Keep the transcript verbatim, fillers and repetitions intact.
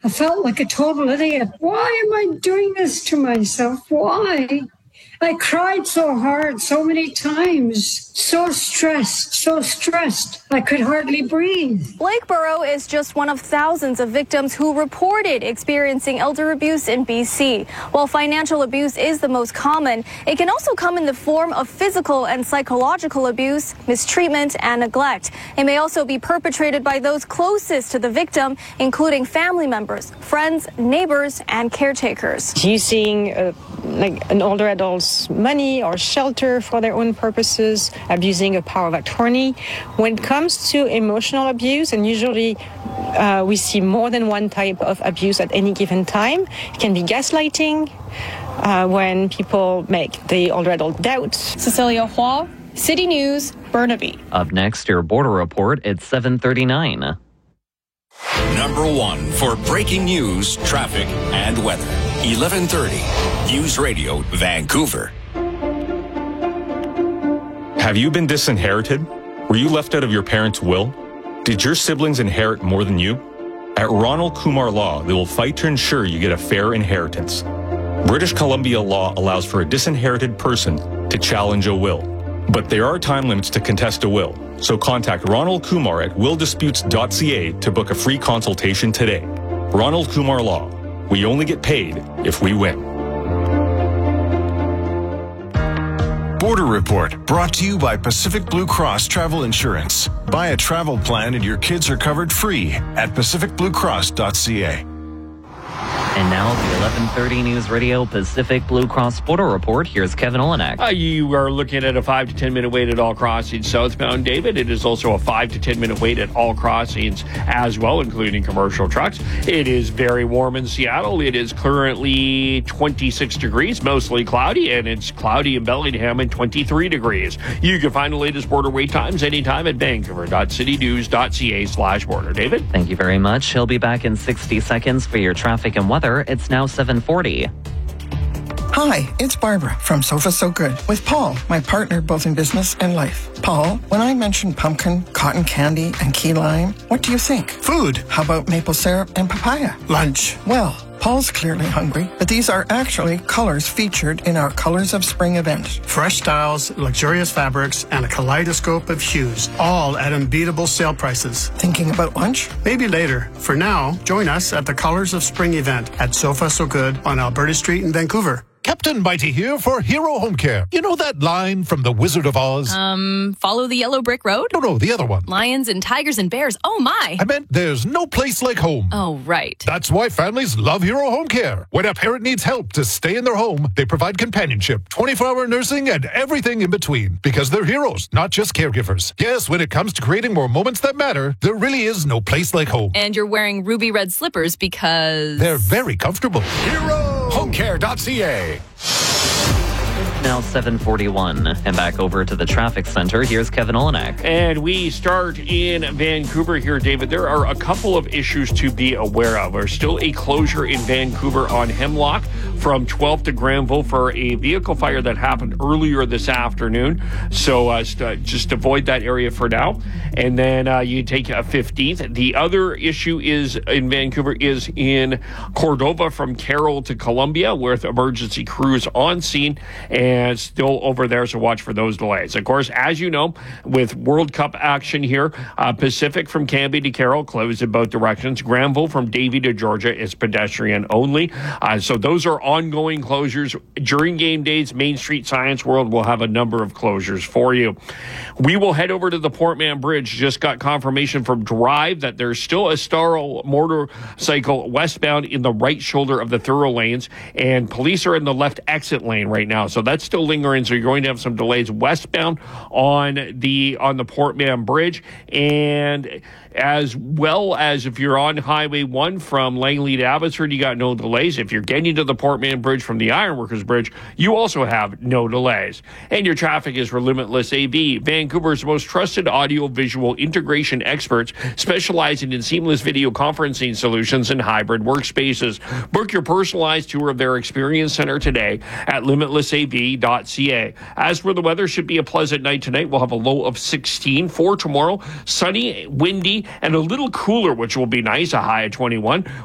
I felt like a total idiot. Why am I doing this to myself? Why? I cried so hard so many times. So stressed, so stressed. I could hardly breathe. Lakeboro is just one of thousands of victims who reported experiencing elder abuse in B C. While financial abuse is the most common, it can also come in the form of physical and psychological abuse, mistreatment, and neglect. It may also be perpetrated by those closest to the victim, including family members, friends, neighbors, and caretakers. Using uh, like an older adult's money or shelter for their own purposes, abusing a power of attorney. When it comes to emotional abuse, and usually uh, we see more than one type of abuse at any given time, it can be gaslighting, uh, when people make the older adult doubt. Cecilia Hua, City News, Burnaby. Up next, your border report at seven thirty-nine. Number one for breaking news, traffic, and weather. eleven thirty. News Radio, Vancouver. Have you been disinherited? Were you left out of your parents' will? Did your siblings inherit more than you? At Ronald Kumar Law, they will fight to ensure you get a fair inheritance. British Columbia law allows for a disinherited person to challenge a will. But there are time limits to contest a will, so contact Ronald Kumar at will disputes dot c a to book a free consultation today. Ronald Kumar Law. We only get paid if we win. Border Report, brought to you by Pacific Blue Cross Travel Insurance. Buy a travel plan and your kids are covered free at pacific blue cross dot c a. And now the eleven thirty News Radio Pacific Blue Cross Border Report. Here's Kevin Olenek. Uh, you are looking at a five to ten minute wait at all crossings southbound, David. It is also a five to ten minute wait at all crossings as well, including commercial trucks. It is very warm in Seattle. It is currently twenty-six degrees, mostly cloudy, and it's cloudy in Bellingham and twenty-three degrees. You can find the latest border wait times anytime at vancouver dot city news dot c a slash border. David? Thank you very much. He'll be back in sixty seconds for your traffic and weather. It's now seven forty. Hi, it's Barbara from Sofa So Good with Paul, my partner both in business and life. Paul, when I mentioned pumpkin, cotton candy, and key lime, what do you think? Food. How about maple syrup and papaya? Lunch. Well, Paul's clearly hungry, but these are actually colors featured in our Colors of Spring event. Fresh styles, luxurious fabrics, and a kaleidoscope of hues, all at unbeatable sale prices. Thinking about lunch? Maybe later. For now, join us at the Colors of Spring event at Sofa So Good on Alberta Street in Vancouver. Captain Mighty here for Hero Home Care. You know that line from The Wizard of Oz? Um, follow the yellow brick road? No, no, the other one. Lions and tigers and bears. Oh, my. I meant there's no place like home. Oh, right. That's why families love Hero Home Care. When a parent needs help to stay in their home, they provide companionship, twenty-four hour nursing, and everything in between. Because they're heroes, not just caregivers. Yes, when it comes to creating more moments that matter, there really is no place like home. And you're wearing ruby red slippers because... they're very comfortable. Hero Home Care dot c a. Now seven forty-one. And back over to the traffic center. Here's Kevin Olenek. And we start in Vancouver here, David. There are a couple of issues to be aware of. There's still a closure in Vancouver on Hemlock from twelfth to Granville for a vehicle fire that happened earlier this afternoon. So uh, st- just avoid that area for now. And then uh, you take a fifteenth. The other issue is in Vancouver is in Cordova from Carroll to Columbia with emergency crews on scene and still over there. So watch for those delays. Of course, as you know, with World Cup action here, uh, Pacific from Cambie to Carroll closed in both directions. Granville from Davie to Georgia is pedestrian only. Uh, so those are ongoing closures. During game days, Main Street Science World will have a number of closures for you. We will head over to the Portman Bridge. Just got confirmation from Drive that there's still a Starl motorcycle westbound in the right shoulder of the thorough lanes, and police are in the left exit lane right now. So that's still lingering. So you're going to have some delays westbound on the on the Portman Bridge, and as well as if you're on Highway one from Langley to Abbotsford, you got no delays. If you're getting to the Portman Bridge from the Ironworkers Bridge, you also have no delays. And your traffic is for Limitless A V, Vancouver's most trusted audio-visual integration experts specializing in seamless video conferencing solutions and hybrid workspaces. Book your personalized tour of their experience center today at limitless a v dot c a. As for the weather, should be a pleasant night tonight. We'll have a low of sixteen. For tomorrow, sunny, windy, and a little cooler, which will be nice, a high of twenty-one.